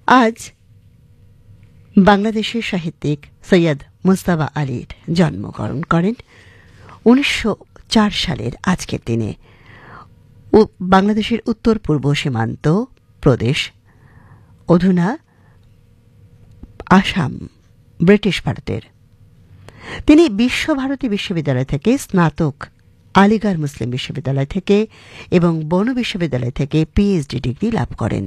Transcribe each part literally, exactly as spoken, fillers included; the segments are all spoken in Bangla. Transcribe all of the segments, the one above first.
আজ বাংলাদেশের সাহিত্যিক সৈয়দ মুজতবা আলীর জন্মগ্রহণ করেন উনিশশো চার সালের আজকের দিনে। বাংলাদেশের উত্তর পূর্ব সীমান্ত প্রদেশ, অধুনা আসাম, ব্রিটিশ ভারতের। তিনি বিশ্বভারতী বিশ্ববিদ্যালয় থেকে স্নাতক, আলিগড় মুসলিম বিশ্ববিদ্যালয় থেকে এবং বন বিশ্ববিদ্যালয় থেকে পিএইচডি ডিগ্রি লাভ করেন।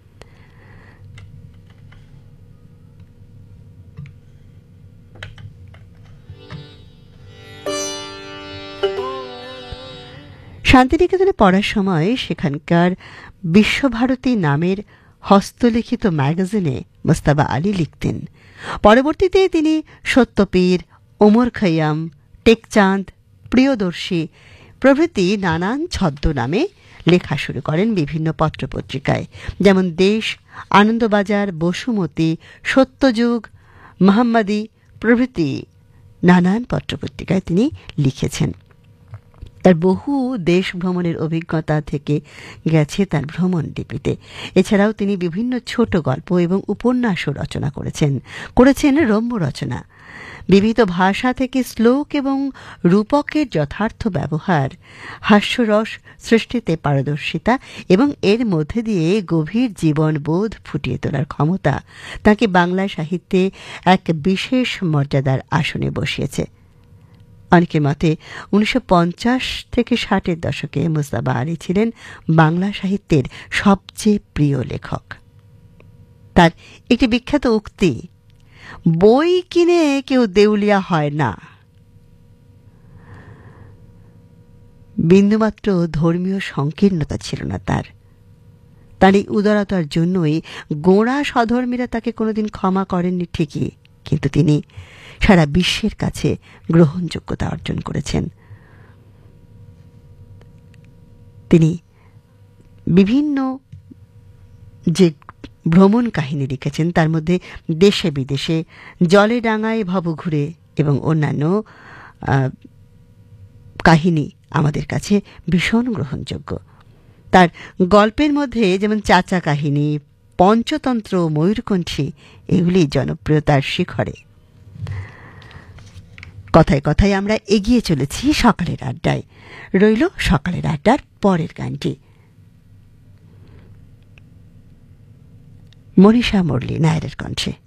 শান্তিনিকেতনে পড়ার সময় সেখানকার বিশ্বভারতী নামের হস্তলিখিত ম্যাগাজিনে মুজতবা আলী লিখতেন। পরবর্তীতে তিনি সত্যপীর, ওমর খৈয়াম, টেকচাঁদ, প্রিয়দর্শী প্রভৃতি নানান ছদ্মনামে লেখা শুরু করেন বিভিন্ন পত্রপত্রিকায়, যেমন দেশ, আনন্দবাজার, বসুমতী, সত্যযুগ, মোহাম্মদী প্রভৃতি নানান পত্রপত্রিকায় তিনি লিখেছেন। তার বহু দেশ ভ্রমণের অভিজ্ঞতা থেকে গেছে তার ভ্রমণ লিপিতে। এছাড়াও তিনি বিভিন্ন ছোট গল্প এবং উপন্যাসও রচনা করেছেন করেছেন রম্য রচনা। বিবিধ ভাষা থেকে শ্লোক এবং রূপকের যথার্থ ব্যবহার, হাস্যরস সৃষ্টিতে পারদর্শিতা এবং এর মধ্যে দিয়ে গভীর জীবনবোধ ফুটিয়ে তোলার ক্ষমতা তাকে বাংলা সাহিত্যে এক বিশেষ মর্যাদার আসনে বসিয়েছে। অনেকের মতে উনিশশো পঞ্চাশ থেকে ষাটের দশকে মুজতবা আলী ছিলেন বাংলা সাহিত্যের সবচেয়ে প্রিয় লেখক। তার একটি বিখ্যাত উক্তি, বই কিনে কেউ দেউলিয়া হয় না। বিন্দুমাত্র ধর্মীয় সংকীর্ণতা ছিল না তার। তার এই উদারতার জন্যই গোঁড়া সধর্মীরা তাকে কোনোদিন ক্ষমা করেননি ঠিকই, কিন্তু তিনি সারা বিশ্বের কাছে গ্রহণযোগ্যতা অর্জন করেছেন। তিনি বিভিন্ন যে ভ্রমণ কাহিনী লিখেছেন তার মধ্যে দেশে বিদেশে, জলে ডাঙায় ভব ঘুরে এবং অন্যান্য কাহিনী আমাদের কাছে ভীষণ গ্রহণযোগ্য। তার গল্পের মধ্যে যেমন চাচা কাহিনী, পঞ্চতন্ত্র, ময়ূরকণ্ঠী এগুলি জনপ্রিয়তার শিখরে। কথায় কথায় আমরা এগিয়ে চলেছি সকালের আড্ডায়। রইল সকালের আড্ডার পরের গানটি, মনীষা মুরলী নায়ারের কণ্ঠে।